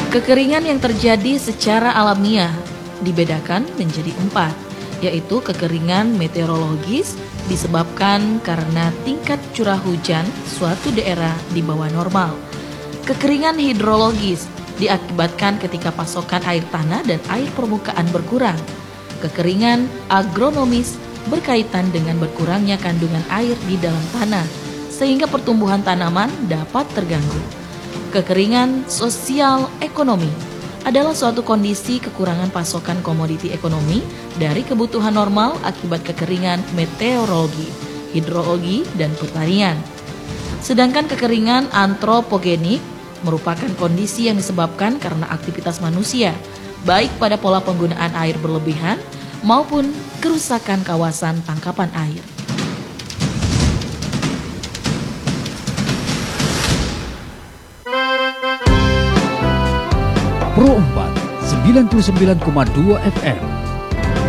Kekeringan yang terjadi secara alamiah dibedakan menjadi 4, yaitu kekeringan meteorologis disebabkan karena tingkat curah hujan suatu daerah di bawah normal. Kekeringan hidrologis diakibatkan ketika pasokan air tanah dan air permukaan berkurang. Kekeringan agronomis berkaitan dengan berkurangnya kandungan air di dalam tanah, sehingga pertumbuhan tanaman dapat terganggu. Kekeringan sosial ekonomi adalah suatu kondisi kekurangan pasokan komoditi ekonomi dari kebutuhan normal akibat kekeringan meteorologi, hidrologi, dan pertanian. Sedangkan kekeringan antropogenik merupakan kondisi yang disebabkan karena aktivitas manusia, baik pada pola penggunaan air berlebihan maupun kerusakan kawasan tangkapan air. Pro 4 99,2 FM